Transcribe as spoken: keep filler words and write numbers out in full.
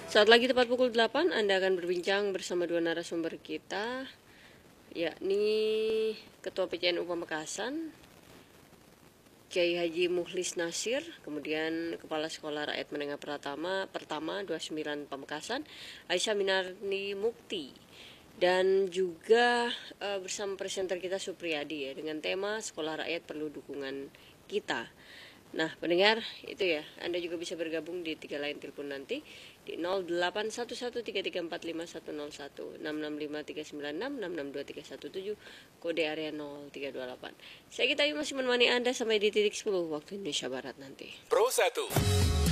Saat lagi tepat pukul delapan, Anda akan berbincang bersama dua narasumber kita, yakni Ketua P C N U Pamekasan, Kiai Haji Mukhlis Nasir, kemudian Kepala Sekolah Rakyat Menengah Pertama Pertama dua puluh sembilan Pamekasan, Aisyah Minarni Mukti, dan juga uh, bersama presenter kita Supriyadi ya, dengan tema Sekolah Rakyat Perlu Dukungan Kita. Nah, pendengar, itu ya, Anda juga bisa bergabung di tiga lain telepon nanti di nol delapan satu satu tiga tiga empat lima satu nol satu, enam enam lima tiga sembilan enam, enam enam dua tiga satu tujuh, kode area nol tiga dua delapan. Saya Gita Ayu masih menemani Anda sampai di titik sepuluh waktu Indonesia Barat nanti. Pro satu.